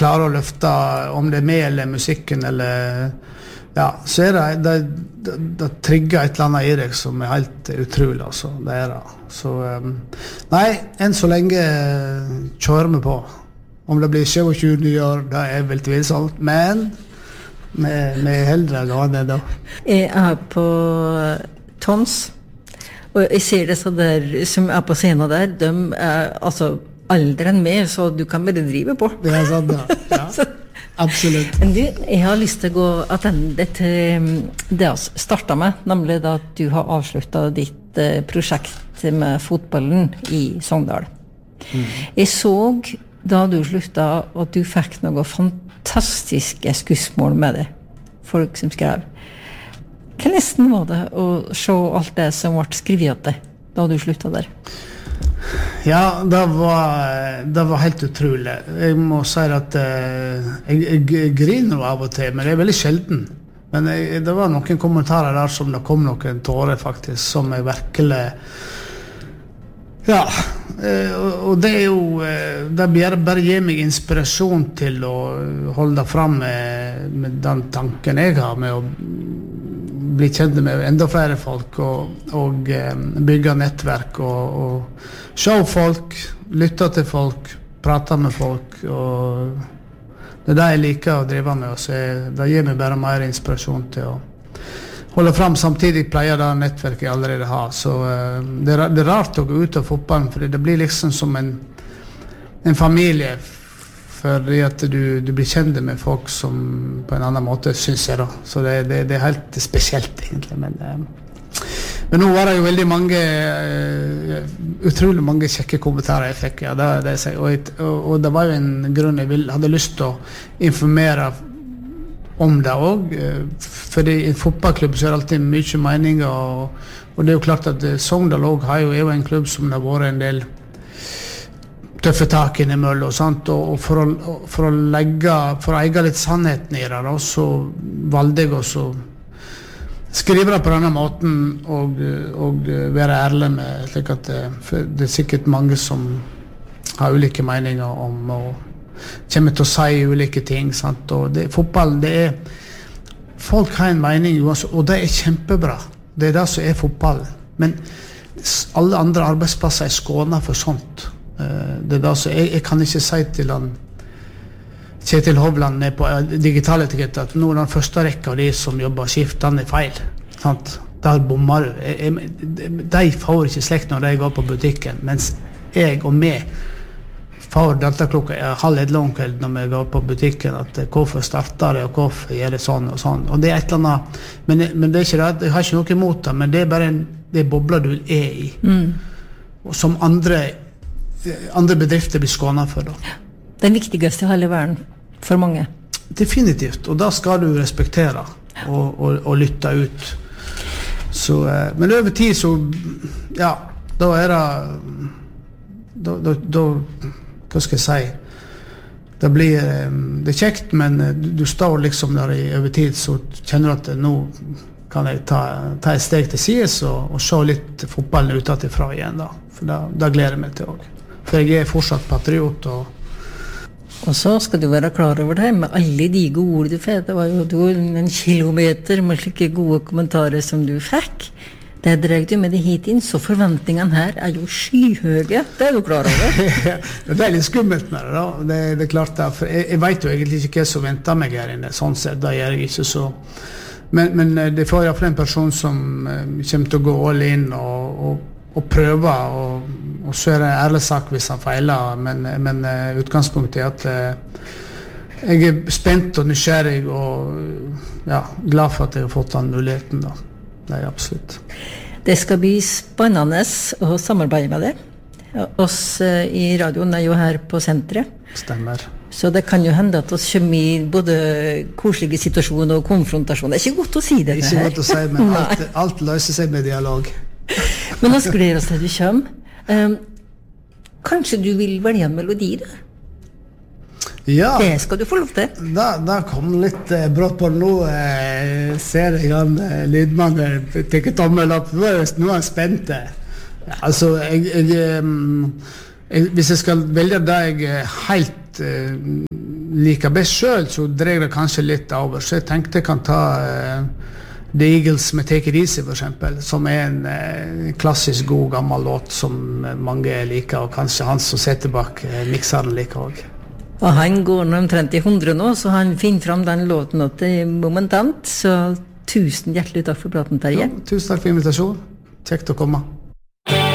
klarer å løfte, om det med eller musikken, eller ja, så det trigger et eller annet i deg som helt utrolig, altså. Det det. Så, nei, enn så lenge kjører vi på. Om det blir 27 år, det vel tvilsomt, men vi heldre gående da. Jeg på Tons, og jeg ser det så der, som på scenen der, de altså alderen med, så du kan bare drive på. Det sant, ja. Absolutt. Men du, jeg har lyst til å gå attende til det vi startet med, nemlig da at du har avsluttet ditt prosjekt med fotballen i Sogndal. Jeg så da du sluttet at du fikk noen fantastiske skussmål med det. Folk som skrev. Hvordan var det å se alt det som ble skrevet til da du sluttet der? Ja, det var helt utrolig. Jeg må si at jeg griner av og til, men det veldig sjelden. Men det var noen kommentarer der som det kom noen tårer faktisk, som jeg virkelig ja, og det jo det bare gir meg inspirasjon til å holde fram med den tanken jeg har med å bli kjent med enda flere folk og bygge nettverk og se folk, lytte til folk, prate med folk og det jeg liker å drive med og det gir meg bare mer inspirasjon til å holde fram samtidig pleier det nettverket jeg allerede har så det rart å gå ut av fotballen for det blir liksom som en familie fordi at du blir kjent med folk som på en annen måte synes jeg da så det helt spesielt egentlig men nå var det jo veldig mange utrolig mange kjekke kommentarer jeg fikk ja, det og det var jo en grunn jeg hadde lyst til å informere om det også, fordi i en fotballklubb så det alltid mye meninger og det jo klart at Sogndal også er jo en klubb som det har vært en del tøffe tak innimellom og sånt, og for å eie litt sannheten i det da, så valgte jeg også skrive det på denne måten og være ærlig med slik at det sikkert mange som har ulike meninger om og kommer til å si ulike ting sant? Og fotball folk har en mening og det kjempebra det det som fotball men alle andre arbeidsplasser skånet for sånt det det som jeg kan ikke si til han Kjetil Hovland på digital etikett at nå den første rekka av de som jobber skift den feil sant? Der bommer du de får ikke slekt når de går på butikken mens jeg og meg for dette klokka 12:30 om kvelden når vi går på butikken at hvorfor starter det og hvorfor gjør det sånn og sånn og det et eller annet men det ikke det jeg har ikke noe imot det men det bare det bobler du i og som andre bedrifter blir skånet for da. Den viktigste i hele verden for mange definitivt og da skal du respektere og lytte ut så, men over tid så ja, da det hva skal jeg si det blir det kjekt men du står liksom der i over tid så kjenner du at nå kan jeg ta et steg til sides og se litt fotballen utenfra igjen da for da gleder jeg meg til også for jeg fortsatt patriot og så skal du være klar over det med alle de gode ord du fikk det var jo en kilometer med slike gode kommentarer som du fikk det dreg du med det hit inn, så forventningene her jo skyhøye, det du klar over. Det litt skummelt med det da, det klart det, for jeg vet jo egentlig ikke hva som venter meg her inne, sånn sett, det gjør jeg ikke så. Men det får i hvert fall en person som kommer til å gå all in og prøve, og så det en ærlig sak hvis han feiler, men utgangspunktet at jeg spent og nysgjerrig og ja, glad for at jeg har fått den muligheten da. Det absolutt. Det skal bli spennende å samarbeide med det. Oss i radioen jo her på senteret. Stemmer. Så det kan jo hende at oss kommer i både koselige situasjoner og konfrontasjoner. Det ikke godt å si det ikke godt å si, men alt løser seg med dialog. Men oss gleder oss til du kommer. Kanskje du vil velge en melodi da? Ja, det skal du få lov til. Da kom litt brått på nå. Ser jeg han lydmannen tenker tommel opp. Nå er spent. Altså, hvis jeg skal velge det jeg helt liker best selv, så dreier det kanskje litt over. Så jeg tenkte jeg kan ta The Eagles med Take It Easy, for eksempel, som en klassisk god gammel låt som mange liker, og kanskje han som sitter bak mikseren liker også. Og han går nå omtrent i 100 nå, så han finner fram den låten til momentant, så tusen hjertelig takk for praten, Terje. Ja, tusen takk for invitasjonen. Kjekt å komme.